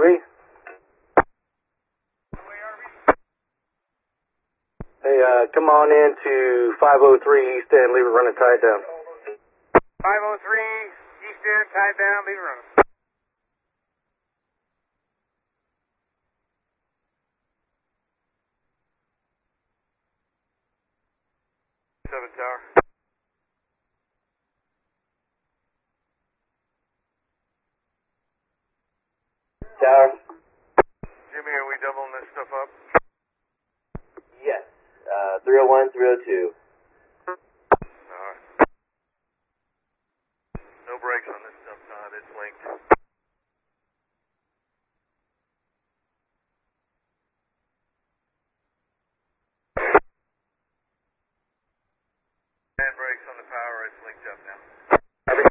RV? Hey, come on in to 503 East End, leave it running tied down. 503 East End, tied down, leave it running. 7 Tower. Tower? Jimmy, are we doubling this stuff up? Yes. 301, 302. Alright. No brakes on this stuff, Todd. It's linked. Hand brakes on the power. It's linked up now.